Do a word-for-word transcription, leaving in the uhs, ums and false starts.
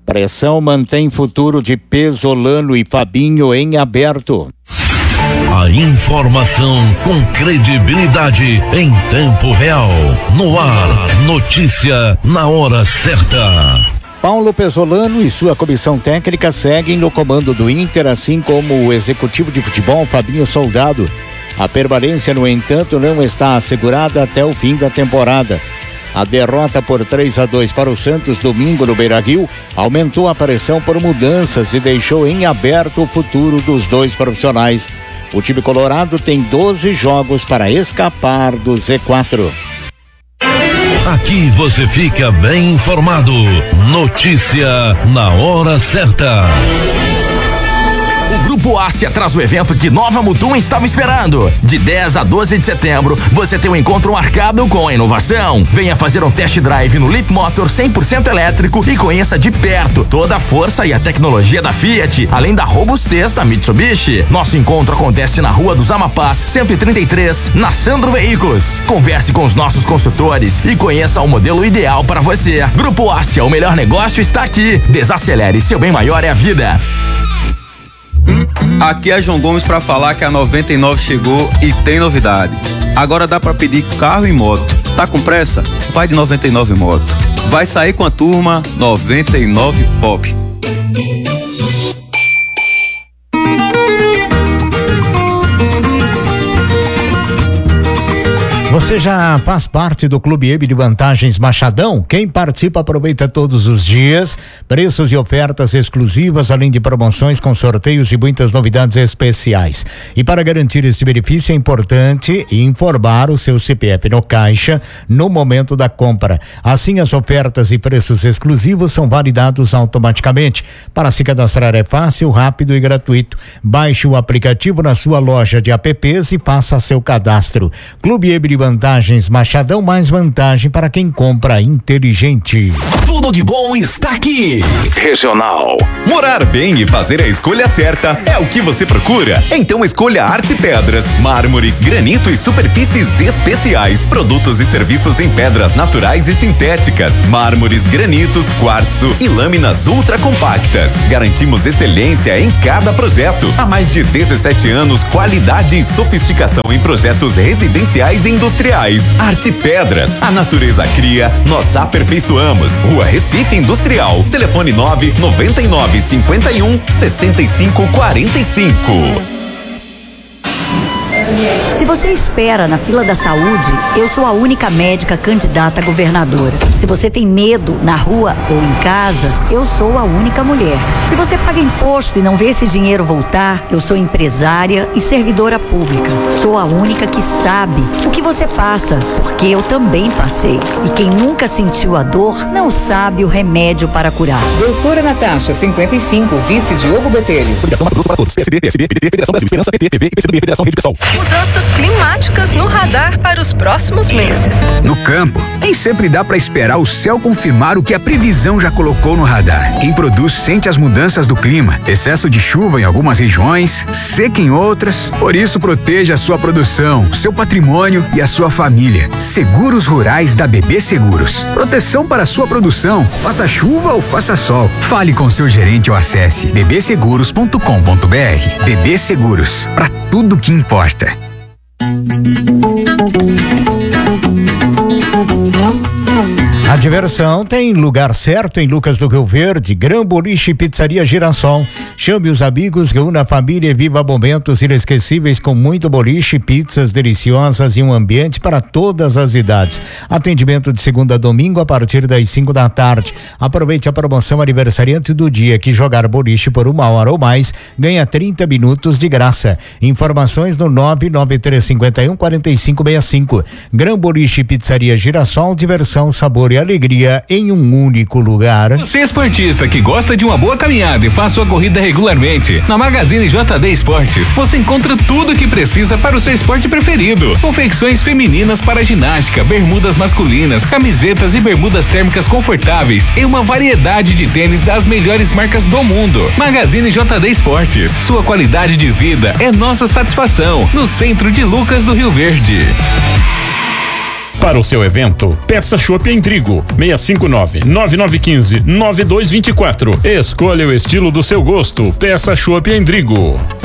Pressão mantém futuro de Pesolano e Fabinho em aberto. A informação com credibilidade em tempo real. No ar, notícia na hora certa. Paulo Pesolano e sua comissão técnica seguem no comando do Inter, assim como o executivo de futebol Fabinho Soldado. A permanência, no entanto, não está assegurada até o fim da temporada. A derrota por três a dois para o Santos domingo no Beira-Rio aumentou a pressão por mudanças e deixou em aberto o futuro dos dois profissionais. O time colorado tem doze jogos para escapar do Z quatro. Aqui você fica bem informado. Notícia na hora certa. O Grupo Ásia traz o evento que Nova Mutum estava esperando. De dez a doze de setembro, você tem um encontro marcado com a inovação. Venha fazer um test drive no Leapmotor cem por cento elétrico e conheça de perto toda a força e a tecnologia da Fiat, além da robustez da Mitsubishi. Nosso encontro acontece na Rua dos Amapás, cento e trinta e três, na Sandro Veículos. Converse com os nossos consultores e conheça o modelo ideal para você. Grupo Ásia, o melhor negócio está aqui. Desacelere, seu bem maior é a vida. Aqui é João Gomes para falar que a noventa e nove chegou e tem novidade. Agora dá para pedir carro e moto. Tá com pressa? Vai de noventa e nove Moto. Vai sair com a turma noventa e nove Pop. Você já faz parte do Clube E B de Vantagens Machadão? Quem participa aproveita todos os dias, preços e ofertas exclusivas, além de promoções com sorteios e muitas novidades especiais. E para garantir esse benefício é importante informar o seu C P F no caixa no momento da compra. Assim, as ofertas e preços exclusivos são validados automaticamente. Para se cadastrar é fácil, rápido e gratuito. Baixe o aplicativo na sua loja de apps e faça seu cadastro. Clube E B de Vantagens Machadão, mais vantagem para quem compra inteligente. Tudo de bom está aqui. Regional. Morar bem e fazer a escolha certa é o que você procura? Então escolha Arte Pedras, mármore, granito e superfícies especiais. Produtos e serviços em pedras naturais e sintéticas, mármores, granitos, quartzo e lâminas ultra compactas. Garantimos excelência em cada projeto. Há mais de dezessete anos, qualidade e sofisticação em projetos residenciais e industriais. Arte Pedras, a natureza cria, nós aperfeiçoamos. Rua Recife Industrial, telefone nove noventa e nove cinquenta e um sessenta e cinco quarenta e cinco. Se você espera na fila da saúde, eu sou a única médica candidata a governadora. Se você tem medo na rua ou em casa, eu sou a única mulher. Se você paga imposto e não vê esse dinheiro voltar, eu sou empresária e servidora pública. Sou a única que sabe o que você passa, porque eu também passei. E quem nunca sentiu a dor, não sabe o remédio para curar. Doutora Natasha, cinquenta e cinco, vice Diogo Botelho. Federação Mato Grosso para todos. P S D, P S B, P D T, Federação Brasil Esperança, P T, P V, P C do B, Federação Rede Pessoal. Mudanças climáticas no radar para os próximos meses. No campo, nem sempre dá para esperar o céu confirmar o que a previsão já colocou no radar. Quem produz sente as mudanças do clima, excesso de chuva em algumas regiões, seca em outras. Por isso, proteja a sua produção, seu patrimônio e a sua família. Seguros Rurais da B B Seguros. Proteção para a sua produção, faça chuva ou faça sol. Fale com seu gerente ou acesse b b seguros ponto com ponto b r. B B Seguros, para tudo que importa. A diversão tem lugar certo em Lucas do Rio Verde. Gran Boliche Pizzaria Girassol. Chame os amigos, reúna a família e viva momentos inesquecíveis com muito boliche, pizzas deliciosas e um ambiente para todas as idades. Atendimento de segunda a domingo a partir das cinco da tarde. Aproveite a promoção aniversariante do dia, que jogar boliche por uma hora ou mais ganha trinta minutos de graça. Informações no nove nove três cinco um quatro cinco seis cinco. Gran Boliche Pizzaria Girassol, diversão, sabor e alegria em um único lugar. Você esportista que gosta de uma boa caminhada e faz sua corrida regularmente, na Magazine J D Esportes você encontra tudo o que precisa para o seu esporte preferido. Confecções femininas para ginástica, bermudas masculinas, camisetas e bermudas térmicas confortáveis e uma variedade de tênis das melhores marcas do mundo. Magazine J D Esportes, sua qualidade de vida é nossa satisfação, no centro de Lucas do Rio Verde. Para o seu evento, peça Chopp em Trigo, seis cinco nove, nove nove um cinco, nove dois dois quatro. Escolha o estilo do seu gosto, peça Chopp em Trigo.